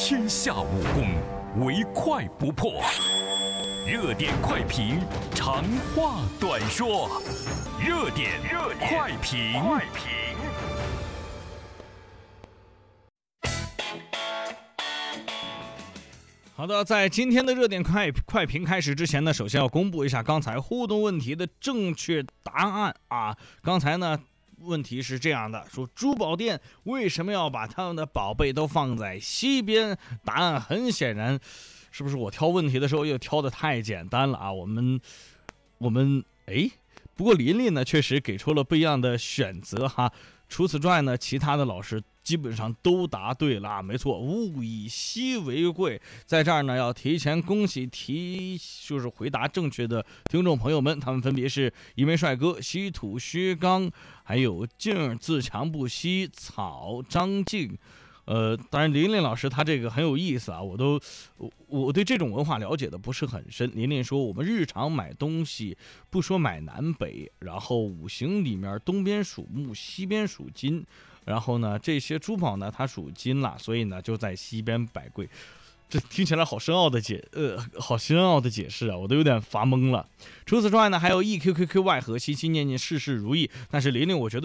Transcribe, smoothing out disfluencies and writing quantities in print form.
天下武功，唯快不破。热点快评，长话短说。热点快评。 好的，在今天的热点快评开始之前呢，首先要公布一下刚才互动问题的正确答案啊。刚才呢，问题是这样的，说珠宝店为什么要把他们的宝贝都放在西边？答案很显然，是不是我挑问题的时候又挑的太简单了啊？我们不过琳琳呢确实给出了不一样的选择哈。除此之外呢，其他的老师基本上都答对了啊，没错，物以稀为贵。在这儿呢，要提前恭喜就是回答正确的听众朋友们，他们分别是一枚帅哥、稀土薛刚，还有静自强不息、草张静。当然琳琳老师她这个很有意思啊，我对这种文化了解的不是很深。琳琳说，我们日常买东西不说买南北，然后五行里面东边属木，西边属金，然后呢这些珠宝呢它属金了，所以呢就在西边摆柜。这听起来好深奥的解释啊，我都有点发懵了。除此之外呢，还有 EQQQY 和七七念念事事如意，但是琳琳我觉得